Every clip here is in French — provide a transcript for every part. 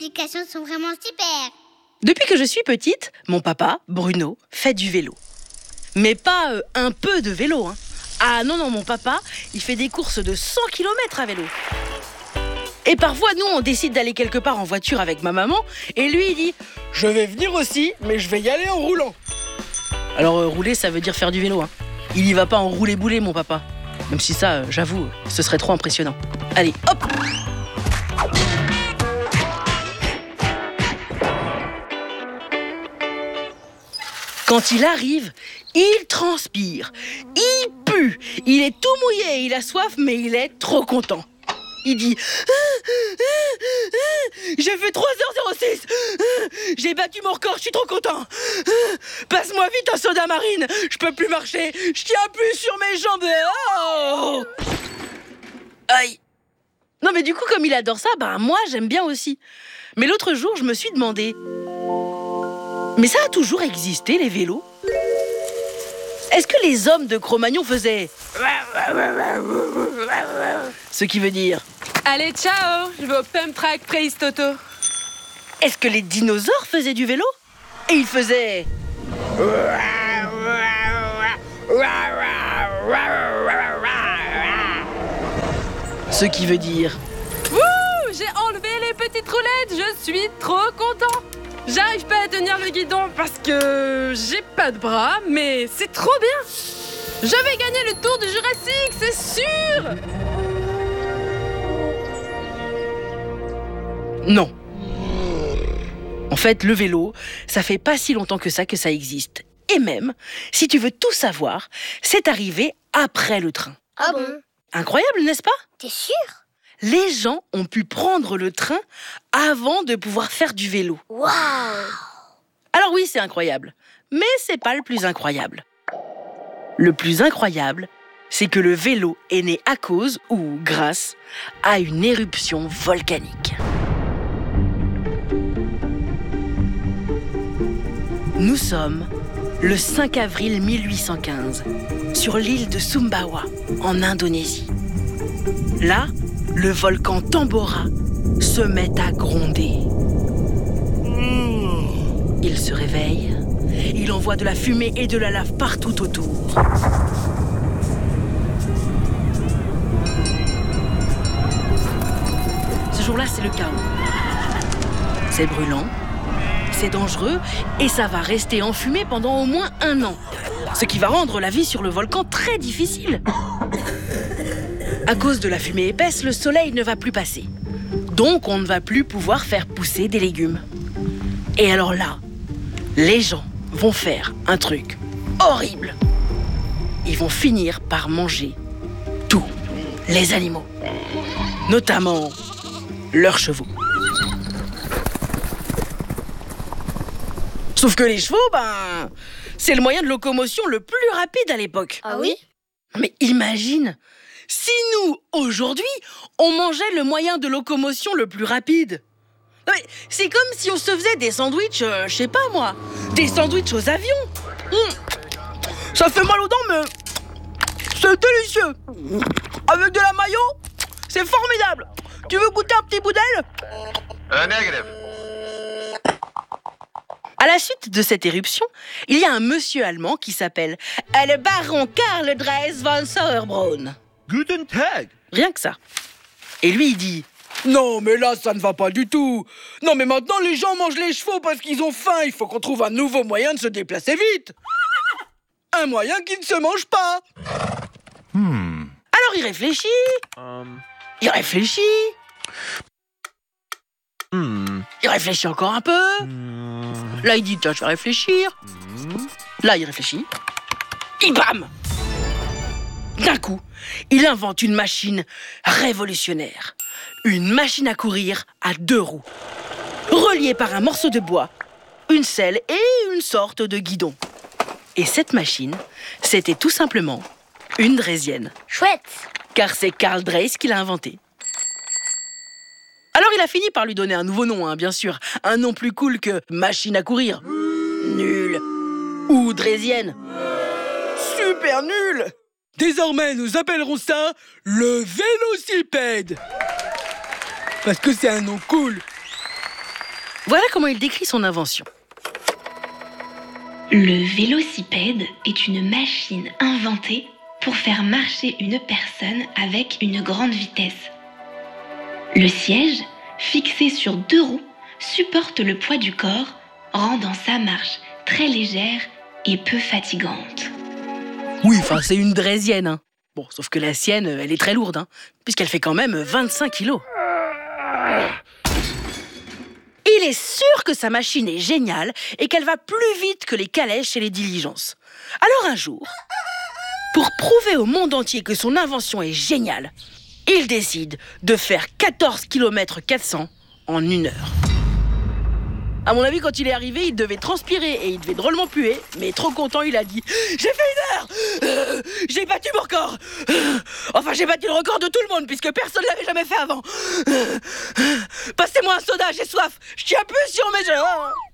explications sont vraiment super. Depuis que je suis petite, mon papa, Bruno, fait du vélo. Mais pas un peu de vélo, hein. Ah non, mon papa, il fait des courses de 100 km à vélo. Et parfois, nous, on décide d'aller quelque part en voiture avec ma maman, et lui, il dit « Je vais venir aussi, mais je vais y aller en roulant. » Alors, rouler, ça veut dire faire du vélo, hein. Il y va pas en roulé-boulé, mon papa. Même si ça, j'avoue, ce serait trop impressionnant. Allez, hop! Quand il arrive, il transpire, il pue, il est tout mouillé, il a soif, mais il est trop content. Il dit « J'ai fait 3h06, j'ai battu mon record, je suis trop content. Passe-moi vite un soda marine, je peux plus marcher, je tiens plus sur mes jambes. Oh !» Aïe. Non mais du coup, comme il adore ça, moi j'aime bien aussi. Mais l'autre jour, je me suis demandé, mais ça a toujours existé, les vélos? Est-ce que les hommes de Cro-Magnon faisaient ce qui veut dire Allez, ciao, je vais au pump track Préhistoto. Est-ce que les dinosaures faisaient du vélo? Et ils faisaient ce qui veut dire Wouh, j'ai enlevé les petites roulettes, je suis trop content. J'arrive pas à tenir le guidon parce que j'ai pas de bras, mais c'est trop bien. Je vais gagner le Tour du Jurassique, c'est sûr. Non. En fait, le vélo, ça fait pas si longtemps que ça existe. Et même, si tu veux tout savoir, c'est arrivé après le train. Ah bon? Incroyable, n'est-ce pas? T'es sûr? Les gens ont pu prendre le train avant de pouvoir faire du vélo. Waouh! Alors oui, c'est incroyable, mais c'est pas le plus incroyable. Le plus incroyable, c'est que le vélo est né à cause ou grâce à une éruption volcanique. Nous sommes le 5 avril 1815, sur l'île de Sumbawa, en Indonésie. Là, le volcan Tambora se met à gronder. Il se réveille, il envoie de la fumée et de la lave partout autour. Ce jour-là, c'est le chaos. C'est brûlant, c'est dangereux et ça va rester enfumé pendant au moins 1 an. Ce qui va rendre la vie sur le volcan très difficile. À cause de la fumée épaisse, le soleil ne va plus passer. Donc, on ne va plus pouvoir faire pousser des légumes. Et alors là, les gens vont faire un truc horrible. Ils vont finir par manger tous les animaux, notamment leurs chevaux. Sauf que les chevaux, c'est le moyen de locomotion le plus rapide à l'époque. Ah oui? Mais imagine, si nous, aujourd'hui, on mangeait le moyen de locomotion le plus rapide. Non mais c'est comme si on se faisait des sandwichs, je sais pas moi, des sandwichs aux avions. Ça fait mal aux dents, mais c'est délicieux. Avec de la mayo, c'est formidable. Tu veux goûter un petit bout d'aile? Négatif. À la suite de cette éruption, il y a un monsieur allemand qui s'appelle le baron Karl Dres von Sauerbrunn. Guten Tag. Rien que ça. Et lui, il dit « Non, mais là, ça ne va pas du tout. Non, mais maintenant, les gens mangent les chevaux parce qu'ils ont faim. Il faut qu'on trouve un nouveau moyen de se déplacer vite. Un moyen qui ne se mange pas. » Alors, il réfléchit. Il réfléchit. Il réfléchit encore un peu. Là, il dit, tiens, je vais réfléchir. Là, il réfléchit. Et bam! D'un coup, il invente une machine révolutionnaire. Une machine à courir à 2 roues. Reliée par un morceau de bois, une selle et une sorte de guidon. Et cette machine, c'était tout simplement une draisienne. Chouette! Car c'est Karl Drais qui l'a inventée. Alors il a fini par lui donner un nouveau nom, bien sûr. Un nom plus cool que machine à courir. Nul. Ou draisienne. Super nul. Désormais, nous appellerons ça le vélocipède. Parce que c'est un nom cool. Voilà comment il décrit son invention. Le vélocipède est une machine inventée pour faire marcher une personne avec une grande vitesse. Le siège, fixé sur 2 roues, supporte le poids du corps, rendant sa marche très légère et peu fatigante. Oui, enfin, c'est une draisienne, hein. Bon, sauf que la sienne, elle est très lourde, hein, puisqu'elle fait quand même 25 kilos. Il est sûr que sa machine est géniale et qu'elle va plus vite que les calèches et les diligences. Alors un jour, pour prouver au monde entier que son invention est géniale, il décide de faire 14 km 400 en 1 heure. À mon avis, quand il est arrivé, il devait transpirer et il devait drôlement puer, mais trop content, il a dit « J'ai fait 1 heure J'ai battu mon record Enfin, j'ai battu le record de tout le monde, puisque personne ne l'avait jamais fait avant Passez-moi un soda, j'ai soif Je tiens plus sur mes jambes !»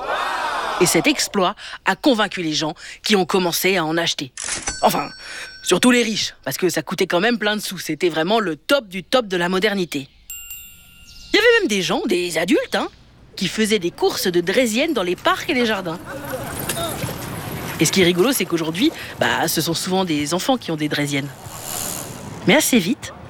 Et cet exploit a convaincu les gens qui ont commencé à en acheter. Enfin, surtout les riches, parce que ça coûtait quand même plein de sous. C'était vraiment le top du top de la modernité. Il y avait même des gens, des adultes, hein, qui faisaient des courses de draisiennes dans les parcs et les jardins. Et ce qui est rigolo, c'est qu'aujourd'hui, ce sont souvent des enfants qui ont des draisiennes. Mais assez vite,